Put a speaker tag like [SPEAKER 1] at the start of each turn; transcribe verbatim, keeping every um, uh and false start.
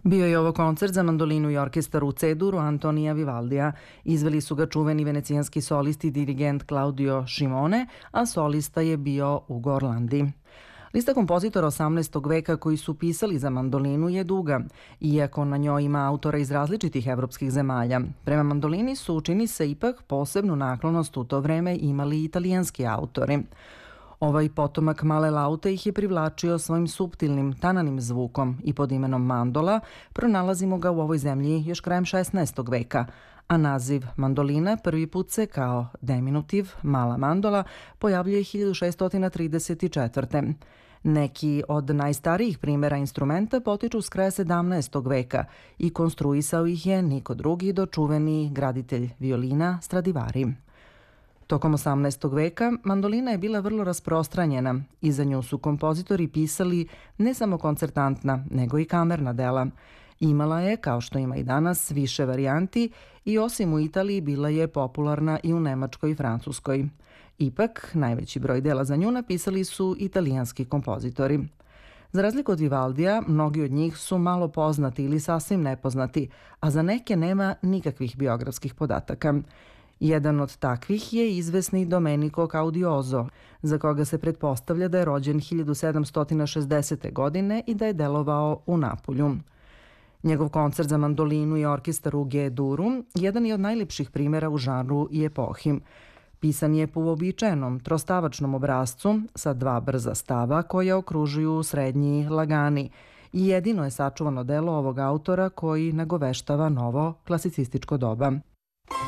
[SPEAKER 1] Bio je ovo koncert za mandolinu i orkestar u C-duru Antonija Vivaldija. Izveli su ga čuveni venecijanski solist i dirigent Claudio Scimone, a solista je bio Ugo Orlandi. Lista kompozitora osamnaestog veka koji su pisali za mandolinu je duga, iako na njoj ima autora iz različitih evropskih zemalja. Prema mandolini su, čini se, ipak posebnu naklonost u to vreme imali italijanski autori. Ovaj potomak male laute ih je privlačio svojim suptilnim, tananim zvukom i pod imenom mandola pronalazimo ga u ovoj zemlji još krajem šesnaestog veka, a naziv mandolina prvi put se kao deminutiv, mala mandola, pojavljuje hiljadu šeststo trideset četvrte. Neki od najstarijih primjera instrumenta potiču s kraja sedamnaestog veka i konstruisao ih je niko drugi do čuveni graditelj violina Stradivari. Tokom osamnaestog veka mandolina je bila vrlo rasprostranjena i za nju su kompozitori pisali ne samo koncertantna, nego i kamerna dela. Imala je, kao što ima i danas, više varijanti i osim u Italiji bila je popularna i u Nemačkoj i Francuskoj. Ipak, najveći broj dela za nju napisali su italijanski kompozitori. Za razliku od Vivaldija, mnogi od njih su malo poznati ili sasvim nepoznati, a za neke nema nikakvih biografskih podataka. Jedan od takvih je izvesni Domenico Caudioso, za koga se pretpostavlja da je rođen hiljadu sedamsto šezdesete. godine i da je delovao u Napulju. Njegov koncert za mandolinu i orkestar u G-duru jedan je od najlepših primjera u žanru i epohi. Pisan je po uobičajenom trostavačnom obrascu sa dva brza stava koja okružuju srednji lagani i jedino je sačuvano delo ovog autora koji nagoveštava novo klasicističko doba.